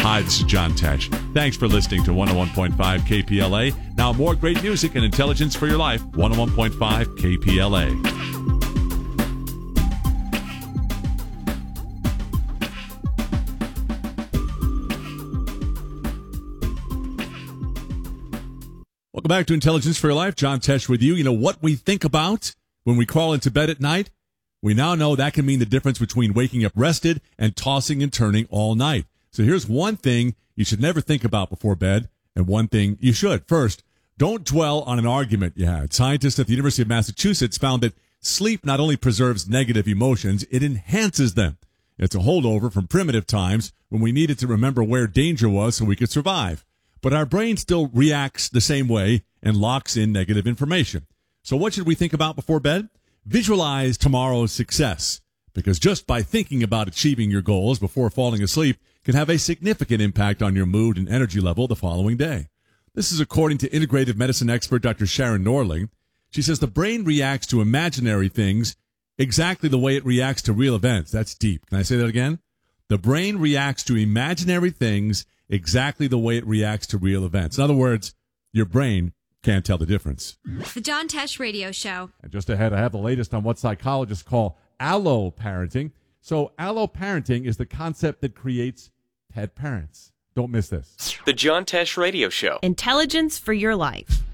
Hi, this is John Tesh. Thanks for listening to 101.5 KPLA. Now more great music and intelligence for your life. 101.5 KPLA. Welcome back to Intelligence for Your Life. John Tesh with you. You know what we think about when we crawl into bed at night? We now know that can mean the difference between waking up rested and tossing and turning all night. So here's one thing you should never think about before bed, and one thing you should. First, don't dwell on an argument you had. Scientists at the University of Massachusetts found that sleep not only preserves negative emotions, it enhances them. It's a holdover from primitive times when we needed to remember where danger was so we could survive. But our brain still reacts the same way and locks in negative information. So what should we think about before bed? Visualize tomorrow's success, because just by thinking about achieving your goals before falling asleep can have a significant impact on your mood and energy level the following day. This is according to integrative medicine expert Dr. Sharon Norling. She says the brain reacts to imaginary things exactly the way it reacts to real events. That's deep. Can I say that again? The brain reacts to imaginary things exactly the way it reacts to real events. In other words, your brain can't tell the difference. The John Tesh Radio Show. And just ahead, I have the latest on what psychologists call allo-parenting. So allo-parenting is the concept that creates pet parents. Don't miss this. The John Tesh Radio Show. Intelligence for your life.